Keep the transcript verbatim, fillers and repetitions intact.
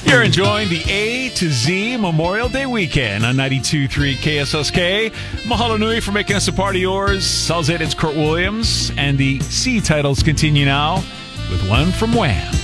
You're enjoying the A to Z Memorial Day weekend on ninety-two point three K S S K. Mahalo nui for making us a part of yours. Salzadin's Kurt Williams, and the C titles continue now with one from Wham.